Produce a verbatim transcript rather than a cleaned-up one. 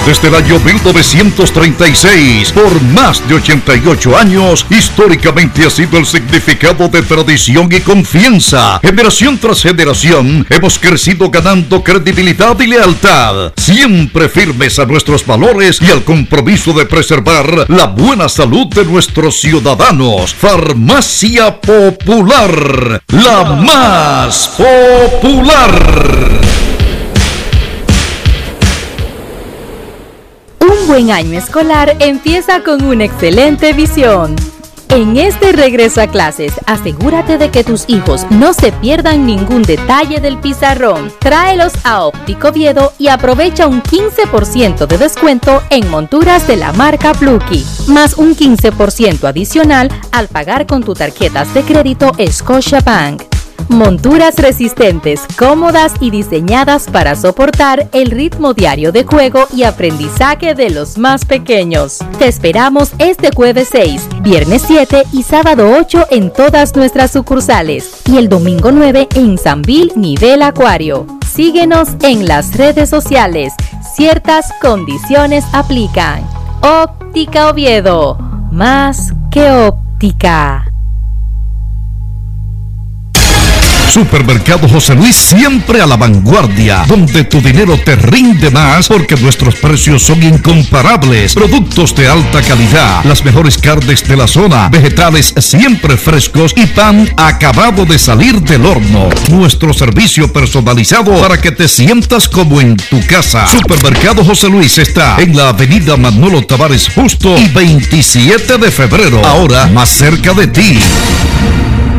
desde el año mil novecientos treinta y seis. Por más de ochenta y ocho años, históricamente ha sido el significado de tradición y confianza. Generación tras generación, hemos crecido ganando credibilidad y lealtad, siempre firmes a nuestros valores y al compromiso de preservar la buena salud de nuestros ciudadanos. Farmacia Popular, la más popular. Un buen año escolar empieza con una excelente visión. En este regreso a clases, asegúrate de que tus hijos no se pierdan ningún detalle del pizarrón. Tráelos a Óptica Oviedo y aprovecha un quince por ciento de descuento en monturas de la marca Plucky, más un quince por ciento adicional al pagar con tu tarjetas de crédito Scotiabank. Monturas resistentes, cómodas y diseñadas para soportar el ritmo diario de juego y aprendizaje de los más pequeños. Te esperamos este jueves seis, viernes siete y sábado ocho en todas nuestras sucursales y el domingo nueve en Sanvil Nivel Acuario. Síguenos en las redes sociales. Ciertas condiciones aplican. Óptica Oviedo, más que óptica. Supermercado José Luis, siempre a la vanguardia, donde tu dinero te rinde más porque nuestros precios son incomparables. Productos de alta calidad, las mejores carnes de la zona, vegetales siempre frescos y pan acabado de salir del horno. Nuestro servicio personalizado para que te sientas como en tu casa. Supermercado José Luis está en la avenida Manolo Tavares Justo y veintisiete de febrero, ahora más cerca de ti.